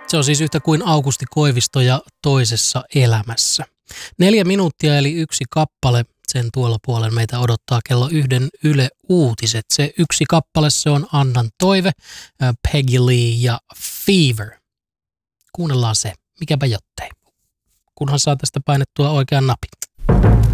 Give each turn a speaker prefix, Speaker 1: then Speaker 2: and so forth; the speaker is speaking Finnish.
Speaker 1: Se on siis yhtä kuin Aukusti Koivisto ja Toisessa elämässä. 4 minuuttia eli yksi kappale. Sen tuolla puolen meitä odottaa kello 1 Yle Uutiset. Se yksi kappale, se on Annan toive, Peggy Lee ja Fever. Kuunnellaan se. Mikäpä jottei. Kunhan saa tästä painettua oikean napin.